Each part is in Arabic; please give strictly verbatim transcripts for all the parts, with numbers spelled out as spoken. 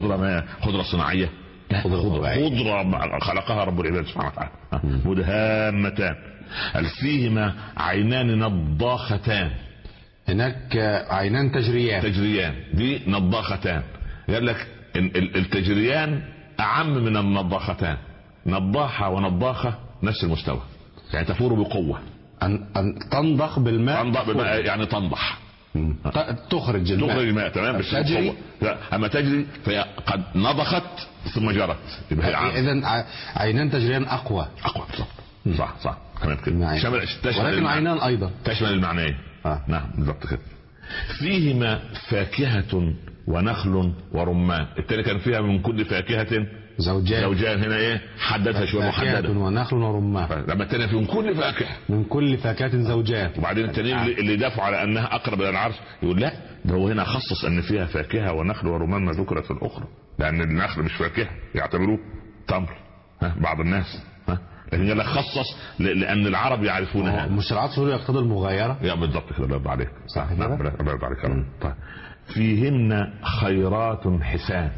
خضرة خضرة صناعية، خضرة, خضرة خلقها رب العباد سبحانه وتعالى. مدهامتان هل فيهما عينان نضاختان. هناك عينان تجريان تجريان دي نضاختان. قال لك التجريان اعم من النضاختان. نضاحة ونضاخة نفس المستوى، يعني تفور بقوة. أن, أن تنضخ بالماء، تنضخ بالماء يعني تنضح، تخرج الماء، تخرج الماء تمام بس تجري. اما تجري فهي قد نضخت ثم جرت. اذا عينان تجريان اقوى. اقوى صح صح تمام كده. شمل ولكن عينان ايضا تشمل المعنيين. آه. نعم بالضبط كده. فيهما فاكهة ونخل ورمان. التاني كان فيها من كل فاكهة زوجان. زوجان هنا ايه حددها شويه محدده. فاكهة ونخل ورمان. لما التاني في من كل فاكهة من كل فاكهة زوجان. وبعدين التاني اللي دافعوا على انها اقرب الى العرش يقول لا ده هو هنا خصص ان فيها فاكهة ونخل ورمان ما ذكرت في الاخرى، لان النخل مش فاكهة يعتبروه تمر ها بعض الناس ها، لكن قال لك خصص لان العرب يعرفونها. مش العطف هو يقتضي المغايرة. يا بالضبط كده. الله يرضى عليك. صح كده. الله يرضى عليك. طيب فيهن خيرات حسان.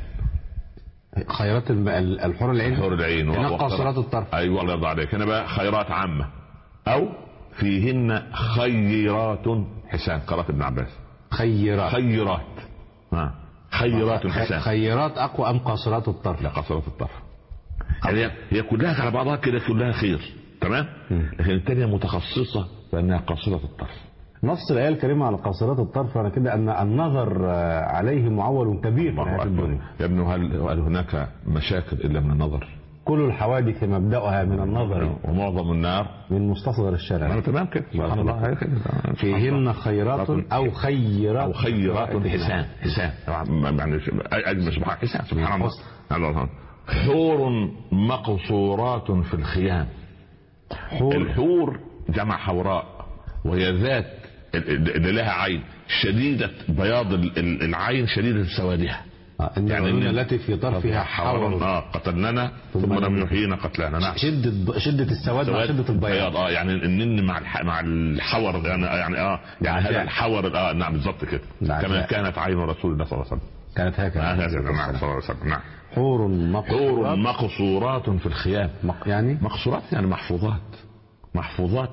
خيرات الحور العين. حور العين هنا قاصرات الطرف. ايوه الله يرضى عليك. هنا بقى خيرات عامة او فيهن خيرات حسان. قرأت ابن عباس خيرات. خيرات ها خيرات حسان. خيرات اقوى ام قاصرات الطرف؟ لا قاصرات الطرف. يعني هي كلها على بعضها كده كلها خير تمام، لكن الثانيه متخصصه فانها قاصره الطرف. نص الآية الكريمة على قاصرات الطرف أنا كده أن النظر عليه معول كبير في هذه الدنيا. يا ابن هل, هل هناك مشاكل إلا من النظر؟ كل الحوادث مبدأها من النظر ومعظم النار من مستصغر الشرع. تمام كده. سبحان الله. فيهن خيرات أو خيرات أو خيرات حسان. حسان يعني أجمل سبحان حسان سبحان الله. حور مقصورات في الخيام. حور. الحور جمع حوراء وهي ذات اللي لها عين شديدة بياض العين شديدة سوادها. آه يعني التي في طرفها حور. اه قتلنا ثم لم يحيينا قتلانا. نعم. شدة شدة السواد مع شدة البياض. اه يعني النن مع الح... مع الحور يعني يعني اه يعني هذا الحور اه نعم بالضبط كده. كما كانت عين رسول الله صلى الله عليه وسلم. كانت هكذا. آه نعم صلى الله عليه وسلم. نعم. حور مقصورات. حور مقصورات في الخيام. مق... يعني مقصورات يعني محفوظات. محفوظات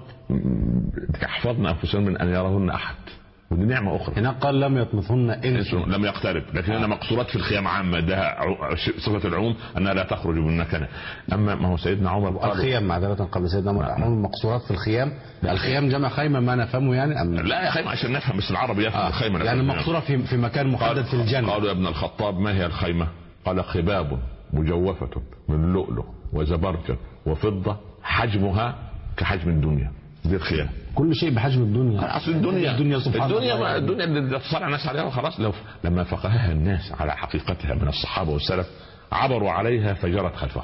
يحفظن انفسهن من ان يرهن احد، ودي نعمه اخرى. هنا قال لم يطمثن انس لم يقترب، لكن هنا مقصورات في الخيام عامه ده صفه العموم انها لا تخرج من مكانها. اما ما هو سيدنا عمر الخيام معذره قبل سيدنا عمر مقصورات في الخيام. الخيام جمع خيمه ما نفهمه يعني أم... لا يا خيمه عشان نفهم بس العربي يفهم. آه. الخيمه يعني مقصوره في في مكان محدد في الجنه. قالوا يا ابن الخطاب ما هي الخيمه؟ قال خباب مجوفه من لؤلؤ وزبرجد وفضه حجمها كحجم الدنيا. دي الخيام. كل شيء بحجم الدنيا. اصل الدنيا الدنيا سبحان الدنيا الله. الدنيا اللي تصارع الناس عليها وخلاص. لو لما فقهها الناس على حقيقتها من الصحابه والسلف عبروا عليها فجرت خلفهم.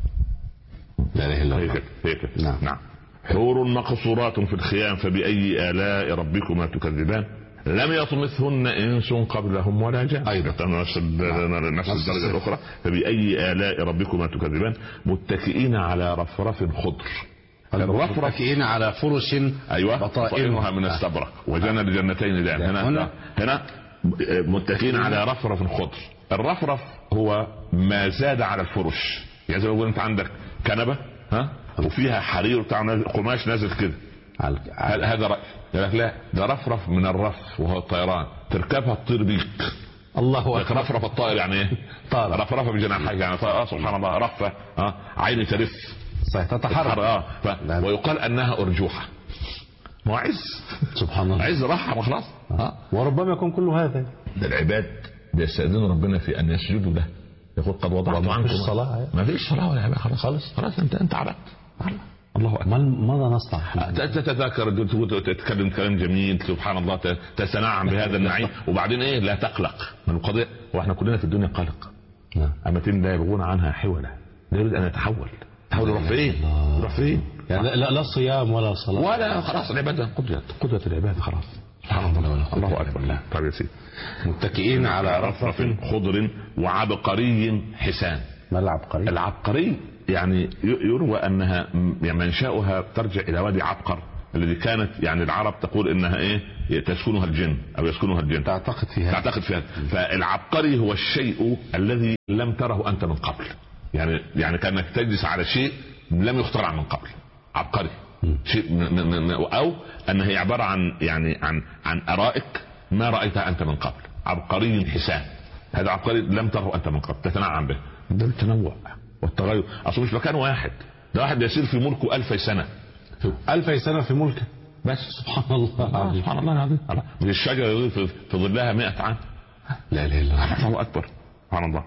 لا اله الا الله. هيك هيك. نعم. نعم. حور مقصورات في الخيام فبأي آلاء ربكما تكذبان لم يطمثهن انس قبلهم ولا جان. ايضا نفس نفس الدرجه الاخرى فبأي آلاء ربكما تكذبان متكئين على رفرف خضر. الرفرف متكئين على فرش ايوه بطائنها من استبرق وجنى الجنتين دان. هنا هنا, هنا متكئين على رفرف خضر. الرفرف هو ما زاد على الفرش، يعني زي ما قلت انت عندك كنبه ها وفيها حرير بتاع قماش نازل كده. هذا رأي. لا ده رفرف من الرف وهو الطيران تركبها تطير بيك. الله اكبر. رفرف الطائر يعني ايه؟ طائر. رفرفه بجناحيه يعني طائر. سبحان الله. رفه ها عيني ترف صحيح تتحرك. اه ف... ويقال انها ارجوحه. ما عز سبحان الله. عز راحه وخلاص. اه وربما يكون كل هذا ده العباد بيستأذنوا ربنا في ان يسجدوا له. يقول قد وضعت عنكم الصلاه. ما فيش صلاه ولا عباده خلاص خلاص انت انت عبدت. الله أكبر. ماذا نصنع؟ تتذاكر تتكلم كلام جميل سبحان الله تتنعم بهذا النعيم وبعدين ايه لا تقلق من القضيه. واحنا كلنا في الدنيا قلق. اما تين لا يبغون عنها حولا. لا يريد ان يتحول. تحول يروح فين؟ يروح فين؟ يعني لا لا صيام ولا صلاه ولا خلاص العباده قدرت قدرت العباده خلاص. سبحان الله. الله اكبر. الله. طيب يا سيدي. متكئين على رفرف خضر وعبقري حسان. ما العبقري؟ العبقري يعني يروى انها منشأها ترجع الى وادي عبقر الذي كانت يعني العرب تقول انها ايه تسكنها الجن او يسكنها الجن، تعتقد فيها تعتقد فيها. فالعبقري هو الشيء الذي لم تره انت من قبل، يعني يعني كانك تجلس على شيء لم يخترع من قبل، عبقري. شيء م م م او ان هي عباره عن يعني عن عن ارائك ما رايتها انت من قبل، عبقري حسان. هذا عبقري لم تره انت من قبل، تتنعم به. ده التنوع والتغير، اصل مش مكان واحد، ده واحد يسير في ملكه ألف سنه، ألف سنة في ملكه بس. سبحان الله العظيم. سبحان الله العظيم. من الشجرة في ظلها مئة عام. لا اله الا الله، الله أكبر. سبحان الله.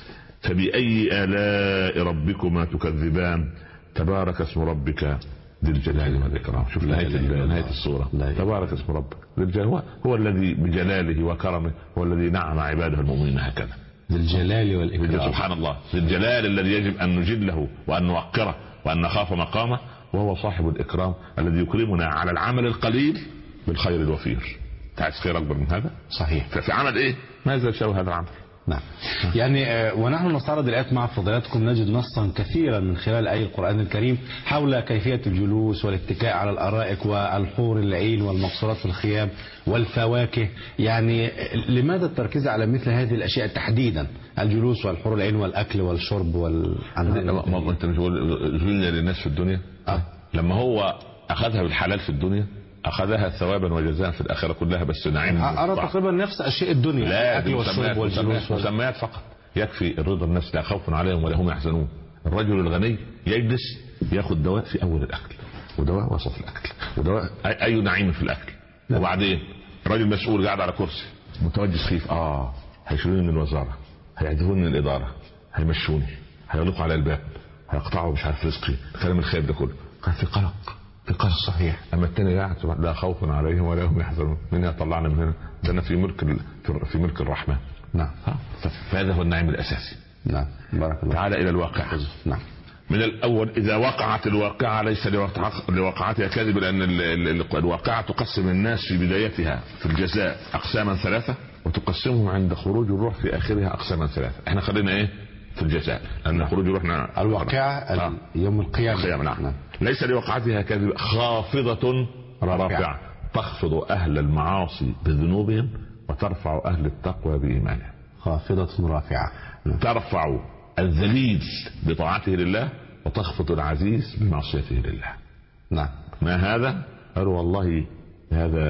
فبأي آلاء ربكما تكذبان، تبارك اسم ربك ذي الجلال والإكرام. شوف نهاية نهاية السورة، تبارك اسم ربك ذي الجلال، هو, هو الذي بجلاله وكرمه هو الذي نعم عباده المؤمنين هكذا. ذي الجلال والإكرام. سبحان الله. ذي الجلال الذي يجب أن نجله وأن نوقره وأن نخاف مقامه، وهو صاحب الإكرام الذي يكرمنا على العمل القليل بالخير الوفير. تعرف خير أكبر من هذا؟ صحيح. ففي عمل إيه ماذا يساوي هذا العمل؟ نعم. يعني آه ونحن نستعرض الآيات مع فضيلتكم نجد نصا كثيرا من خلال آية القرآن الكريم حول كيفية الجلوس والاتكاء على الأرائك والحور العين والمقصورات في الخيام والفواكه. يعني لماذا التركيز على مثل هذه الأشياء تحديدا، الجلوس والحور العين والأكل والشرب وال ما انت مش زوجنا للناس في الدنيا آه. لما هو أخذها بالحلال في الدنيا أخذها ثوابا وجزاء في الآخرة كلها، بس نعيم. أرى تقريبا نفس أشياء الدنيا، لا الأكل والشرب والجلوس مسميات فقط. يكفي الرضا النفس، لا خوف عليهم ولا هم يحزنون. الرجل الغني يجلس ياخذ دواء في أول الأكل ودواء وسط الأكل ودواء أي نعيم في الأكل. لا. وبعدين رجل مسؤول قاعد على كرسي متوجس خيف، آه هيشيلوني من الوزارة، هيعزلوني من الإدارة، هيمشوني، هيغلقوا على الباب، هيقطعوا مش عارف رزقي، الكلام الخير ده كله. كان في قلق، في قلق صحيح. اما الثاني قاعد لا خوف عليهم ولا هم يحزنون. من يطلعنا من هنا؟ ده انا في ملك في ملك الرحمن. نعم. فهذا هو النعيم الاساسي. نعم. بارك الله. تعال الى الواقع. نعم. من الاول اذا وقعت الواقعه ليس لوقعتها كذب، لان الواقعه تقسم الناس في بدايتها في الجزاء اقساما ثلاثه، وتقسمهم عند خروج الروح في اخرها اقساما ثلاثه. احنا خلينا ايه في الجزاء، لان خروج روحنا الواقعه آه. يوم القيامه. القيامة. نعم. ليس لوقعتها كذب، خافضة رافعة تخفض أهل المعاصي بذنوبهم وترفع أهل التقوى بإيمانهم. خافضة رافعة ترفع الذليل بطاعته لله وتخفض العزيز بمعصيته لله. نعم. ما هذا؟ قالوا والله هذا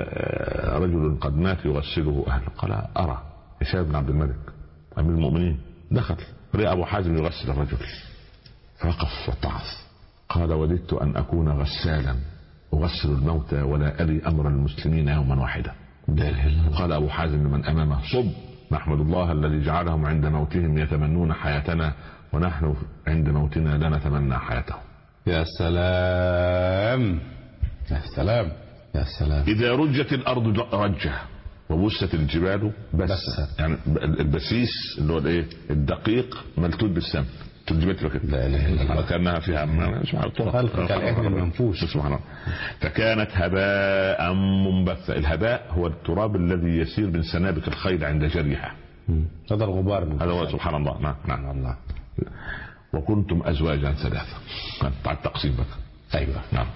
رجل قد مات يغسله أهله. قال أرى هشام بن عبد الملك أمير المؤمنين دخل رأى أبو حازم يغسل الرجل فوقف واتعظ، قال وددت أن أكون غسالا أغسل الموتى ولا ألي أمر المسلمين يوما واحدا. قال أبو حازم لمن أمامه صب، نحمد الله الذي جعلهم عند موتهم يتمنون حياتنا ونحن عند موتنا لا نتمنى حياتهم. يا سلام يا سلام يا سلام. إذا رجت الأرض رجة وبست الجبال بس, بس. يعني البسيس اللي هو الايه الدقيق ملتود بالسم تجبت كده. لا اله الا الله. كانها فيها خلق كالعهن المنفوش. سبحان الله. فكانت هباء منبثا. الهباء هو التراب الذي يسير من سنابك الخيل عند جريها. هذا الغبار. هذا هو سبحان الله. نعم نعم الله. وكنتم ازواجا ثلاثه. بعد تقسيم بقى. ايوه نعم.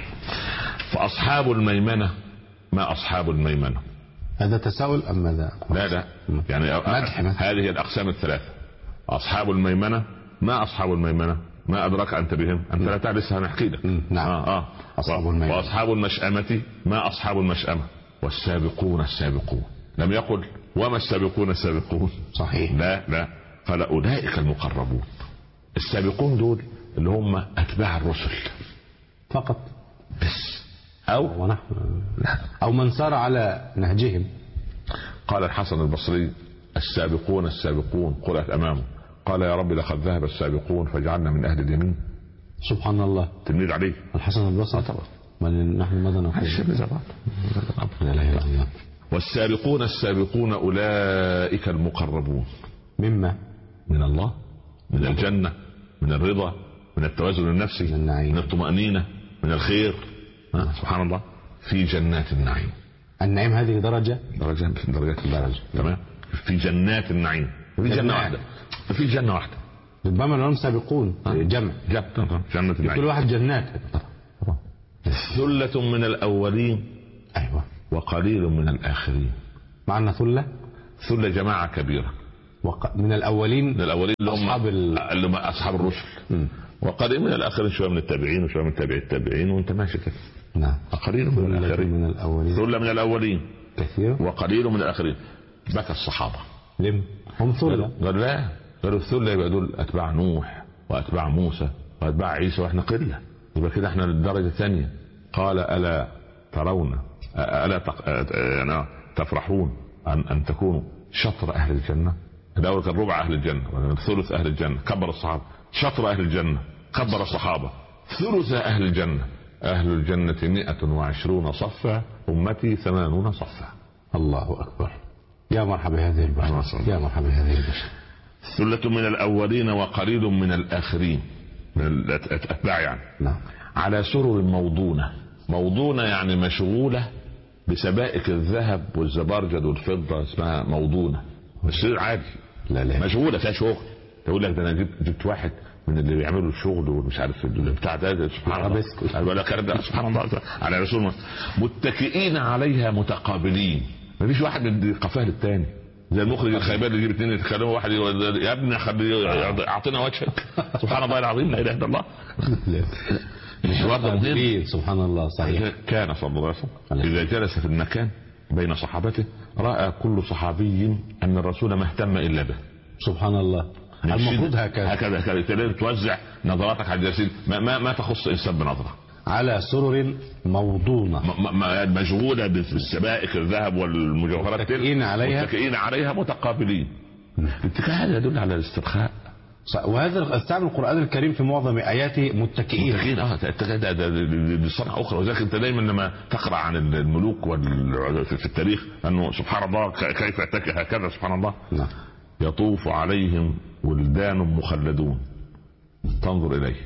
فاصحاب الميمنه ما اصحاب الميمنه. هذا تساؤل ام ماذا؟ لا لا يعني هذه الاقسام الثلاثه. اصحاب الميمنه ما اصحاب الميمنه ما ادراك انت بهم انت لا تعرف لسه هنحكي لك. نعم. آه آه. اصحاب الميمنه. واصحاب المشأمه ما اصحاب المشأمه والسابقون السابقون. لم يقل وما السابقون السابقون. صحيح. لا لا قال اولئك المقربون. السابقون دول اللي هم اتباع الرسل فقط بس او ونحن او من سار على نهجهم. قال الحسن البصري السابقون السابقون قرأت امامه قال يا رب لقد ذهب السابقون فجعلنا من اهل اليمين. سبحان الله. تلميذ عليه الحسن البصري. طبعا نحن ماذا نقول؟ والسابقون السابقون اولئك المقربون. مما من الله، من الجنه، من الرضا، من التوازن النفسي، من النعيم، من الطمأنينة، من الخير. سبحان الله. في جنات النعيم. النعيم هذه درجة درجة درجات الدرجة. تمام. في جنات النعيم. في جنة واحدة. في جنة واحدة. ربما لهم سابقون جمع جنة النعيم. كل واحد جنات. ثلة من الأولين أيوة وقليل من الآخرين. معنى ثلة ثلة جماعة كبيرة وق... من الأولين من الأولين اللي هم أصحاب ال... اللي هم أصحاب الرسل. م. وقليل من الآخرين، شوية من التابعين وشوية من تابعي التابعين وأنت ماشي كده. نعم. قليل من الآخرين. من الأولين ثلة من الأولين كثير وقليل من الآخرين. بكى الصحابة. لم هم ثلة؟ قال لا، قالوا الثلة يبقى دول أتباع نوح وأتباع موسى وأتباع عيسى وإحنا قلة، يبقى كده إحنا للدرجة الثانية. قال ألا ترون ألا تفرحون أن أن تكونوا شطر أهل الجنة؟ الأول كان ربع أهل الجنة، ثلث أهل الجنة كبر الصحابة، شطر أهل الجنة كبر الصحابة، ثلث أهل الجنة، أهل الجنة مئة وعشرون صفا أمتي ثمانون صفا. الله أكبر. يا مرحبا هذه البشر، يا مرحبا هذه البشر. ثلة من الأولين وقليل من الآخرين، من الأتباع يعني. نعم. على سرر موضونة. موضونة يعني مشغولة بسبائك الذهب والزبرجد والفضة، اسمها موضونة. السرير عادي لا لا مشغولة فيها شغل. تقول لك ده انا جبت جبت واحد من اللي بيعملوا الشغل ومش عارف بتاع ده، سبحان الله ولا كرد سبحان الله على رسول الله. متكئين عليها متقابلين، مفيش واحد من قفاه للتاني زي المخرج الخيبان اللي يجيب اثنين يتكلموا، واحد يا ابني خلي اعطينا وجهك. سبحان الله العظيم، لا اله الا الله. الحوار مهم سبحان الله. صحيح. كان صلى الله عليه وسلم اذا جلس في المكان بين صحابته راى كل صحابي ان الرسول ما اهتم الا به. سبحان الله. المفروض هكذا هكذا هكذا توزع نظراتك على الجالسين، ما, ما ما تخص انسان بنظره. على سرر موضونة مشغولة بالسبائك الذهب والمجوهرات، متكئين عليها متكئين عليها متقابلين. الاتكاء هذا يدل على الاسترخاء، وهذا استعمل القرآن الكريم في معظم آياته متكئين. متكئين اه دي صنعة أخرى. وذلك أنت دايما لما تقرأ عن الملوك في التاريخ أنه سبحان الله كيف اتكئ هكذا سبحان الله. نعم. يطوف عليهم ولدان مخلدون تنظر إليه.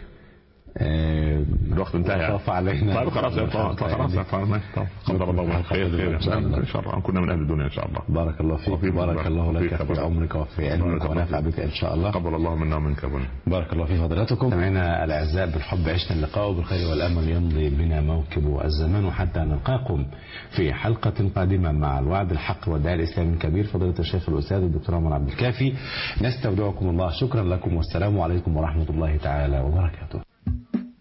آه الوقت انتهى. طاف علينا. طيب خلاص خلاص قدر الله خير خير ان شاء الله. كنا من اهل الدنيا ان شاء الله. بارك الله فيك، بارك الله لك في عمرك وفي علمك ونفع بك ان شاء الله. قبل الله منا ومنك. بارك الله في فضيلتكم. سمعنا الاعزاء، بالحب عشنا اللقاء وبالخير والامل يمضي بنا موكب الزمان حتى نلقاكم في حلقه قادمه مع الوعد الحق والداعي الاسلامي الكبير فضيله الشيخ الاستاذ الدكتور عمر عبد الكافي. نستودعكم الله. شكرا لكم والسلام عليكم ورحمه الله تعالى وبركاته.